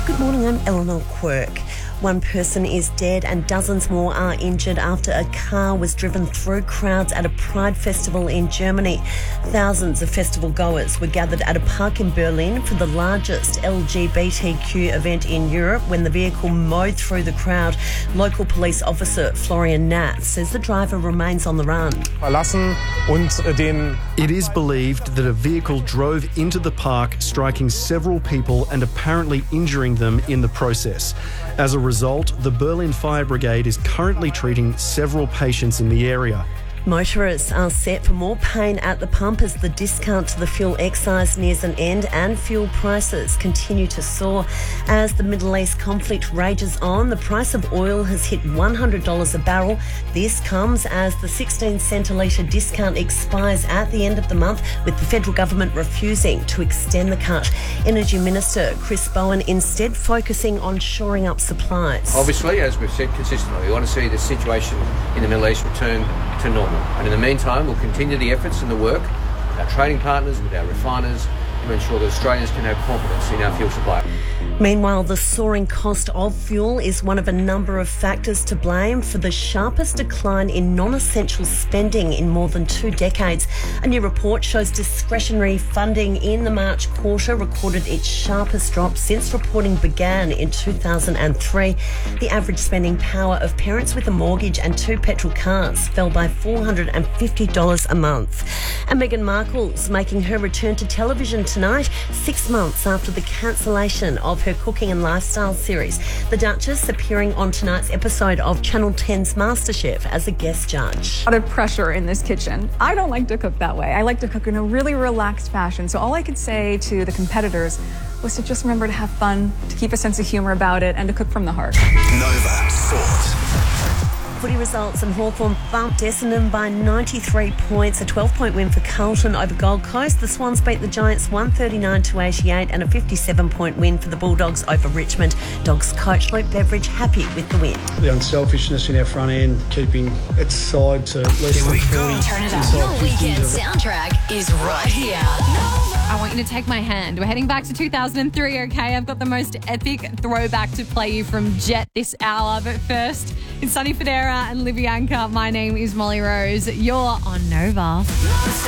Good morning, I'm Eleanor Quirk. One person is dead and dozens more are injured after a car was driven through crowds at a Pride festival in Germany. Thousands of festival goers were gathered at a park in Berlin for the largest LGBTQ event in Europe when the vehicle mowed through the crowd. Local police officer Florian Natz says the driver remains on the run. It is believed that a vehicle drove into the park, striking several people and apparently injuring them in the process. As a result, the Berlin Fire Brigade is currently treating several patients in the area. Motorists are set for more pain at the pump as the discount to the fuel excise nears an end and fuel prices continue to soar. As the Middle East conflict rages on, the price of oil has hit $100 a barrel. This comes as the 16-cent a litre discount expires at the end of the month, with the federal government refusing to extend the cut. Energy Minister Chris Bowen instead focusing on shoring up supplies. Obviously, as we've said consistently, we want to see the situation in the Middle East return to normal. And in the meantime, we'll continue the efforts and the work with our trading partners, with our refiners, to ensure that Australians can have confidence in our fuel supply. Meanwhile, the soaring cost of fuel is one of a number of factors to blame for the sharpest decline in non-essential spending in more than 2 decades. A new report shows discretionary funding in the March quarter recorded its sharpest drop since reporting began in 2003. The average spending power of parents with a mortgage and 2 petrol cars fell by $450 a month. And Meghan Markle's making her return to television tonight, 6 months after the cancellation of her cooking and lifestyle series. The Duchess appearing on tonight's episode of Channel 10's MasterChef as a guest judge. A lot of pressure in this kitchen. I don't like to cook that way. I like to cook in a really relaxed fashion. So all I could say to the competitors was to just remember to have fun, to keep a sense of humor about it, and to cook from the heart. Nova Sport. Footy results, and Hawthorn thumped Essendon by 93 points, a 12-point win for Carlton over Gold Coast. The Swans beat the Giants 139-88 and a 57-point win for the Bulldogs over Richmond. Dogs coach Luke Beveridge happy with the win. The unselfishness in our front end, keeping its side to less than 40. Turn it up. Your weekend soundtrack is right here. I want you to take my hand. We're heading back to 2003, okay? I've got the most epic throwback to play you from Jet this hour. But first, it's Sonny Fodera and Livy Anchor. My name is Molly Rose. You're on Nova.